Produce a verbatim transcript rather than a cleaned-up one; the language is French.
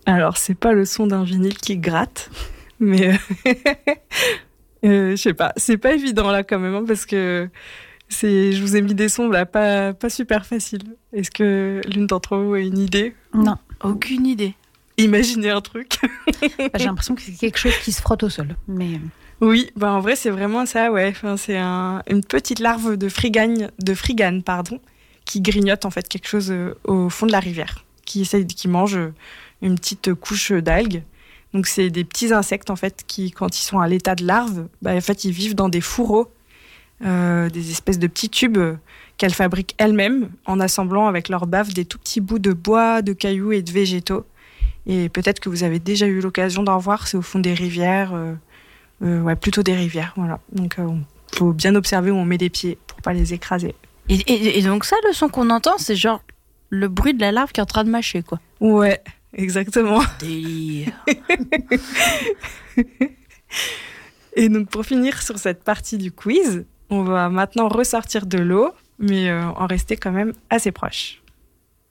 Alors, c'est pas le son d'un vinyle qui gratte, mais euh, je sais pas, c'est pas évident là quand même, hein, parce que c'est, je vous ai mis des sons là pas, pas super faciles. Est-ce que l'une d'entre vous a une idée? Non. Aucune idée. Imaginez un truc. Bah, j'ai l'impression que c'est quelque chose qui se frotte au sol. Mais... Oui, bah en vrai c'est vraiment ça, ouais. Enfin, c'est un, une petite larve de frigagne, de frigane, pardon, qui grignote en fait quelque chose euh, au fond de la rivière, qui essaye, qui mange euh, une petite couche d'algues. Donc c'est des petits insectes en fait qui, quand ils sont à l'état de larve, bah, en fait ils vivent dans des fourreaux, euh, des espèces de petits tubes euh, qu'elles fabriquent elles-mêmes en assemblant avec leur bave des tout petits bouts de bois, de cailloux et de végétaux. Et peut-être que vous avez déjà eu l'occasion d'en voir, c'est au fond des rivières. Euh, Euh, ouais, plutôt des rivières, voilà. Donc, il euh, faut bien observer où on met les pieds pour pas les écraser. Et, et, et donc ça, le son qu'on entend, c'est genre le bruit de la larve qui est en train de mâcher, quoi. Ouais, exactement. Délire. Et donc, pour finir sur cette partie du quiz, on va maintenant ressortir de l'eau, mais euh, en rester quand même assez proche.